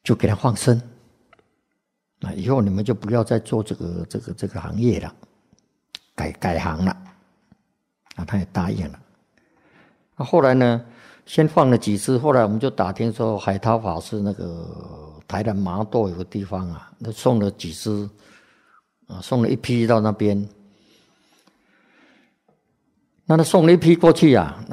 就给他放生。以后你们就不要再做这个行业了，改行了。他也答应了。后来呢，先放了几只，后来我们就打听说海涛法师那个台南麻豆有个地方那送了几只，送了一批到那边。那他送了一批过去